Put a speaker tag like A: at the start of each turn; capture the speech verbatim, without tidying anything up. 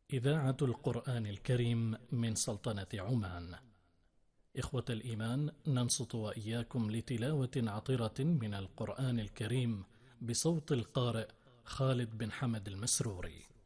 A: إذاعة القرآن الكريم من سلطنة عمان. إخوة الإيمان، ننصت وإياكم لتلاوة عطرة من القرآن الكريم بصوت القارئ خالد بن حمد المسروري.